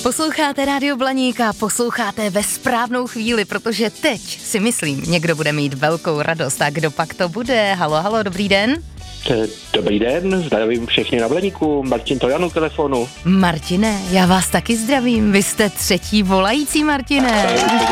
Posloucháte Rádio Blaník a posloucháte ve správnou chvíli, protože teď si myslím, někdo bude mít velkou radost. A kdo pak to bude? Halo, dobrý den. Dobrý den, zdravím všechny na Blaníku, Martin Tojanu telefonu. Martine, já vás taky zdravím, vy jste třetí volající, Martine.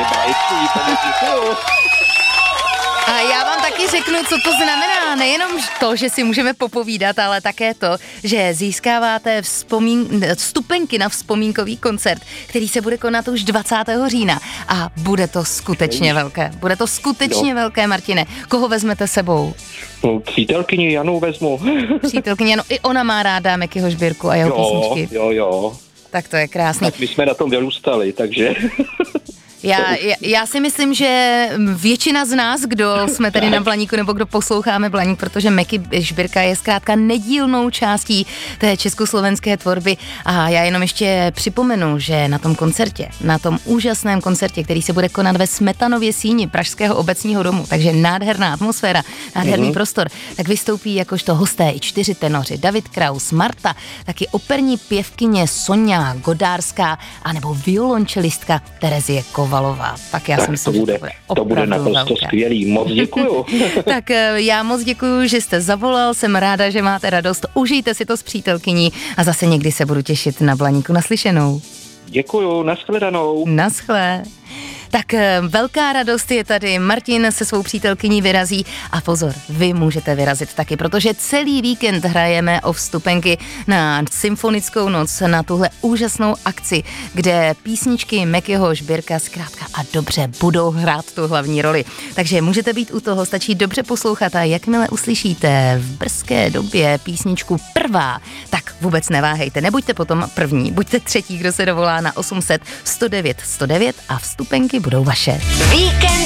A já vám taky řeknu, co to znamená. Nejenom to, že si můžeme popovídat, ale také to, že získáváte vstupenky na vzpomínkový koncert, který se bude konat už 20. října. A bude to skutečně velké. Bude to skutečně velké, Martine. Koho vezmete sebou? No, přítelkyni Janu vezmu. Přítelkyni Janu, i ona má ráda Mekyho Žbírku a jeho písničky. Jo. Tak to je krásný. Tak my jsme na tom vyrůstali, takže... Já si myslím, že většina z nás, kdo jsme tady na Blaníku nebo kdo posloucháme Blaník, protože Meky Žbírka je zkrátka nedílnou částí té československé tvorby a já jenom ještě připomenu, že na tom koncertě, na tom úžasném koncertě, který se bude konat ve Smetanově síni Pražského obecního domu, takže nádherná atmosféra, nádherný prostor, tak vystoupí jakožto hosté i 4 tenoři, David Kraus, Marta, taky operní pěvkyně Sonja Godárská a nebo violončelistka Terezie Kovalová. Tak já si myslím, že to bude naprosto skvělý. Moc děkuju. Tak já moc děkuju, že jste zavolal, jsem ráda, že máte radost. Užijte si to s přítelkyní a zase někdy se budu těšit na Blaníku. Naslyšenou. Děkuju, nashledanou. Naschle. Tak velká radost je tady, Martin se svou přítelkyní vyrazí a pozor, vy můžete vyrazit taky, protože celý víkend hrajeme o vstupenky na symfonickou noc, na tuhle úžasnou akci, kde písničky Mekyho Žbírka zkrátka a dobře budou hrát tu hlavní roli. Takže můžete být u toho, stačí dobře poslouchat a jakmile uslyšíte v brzké době písničku Prvá, tak vůbec neváhejte, nebuďte potom první, buďte třetí, kdo se dovolá na 800 109 109 a vstupenky budou vaše. Víkend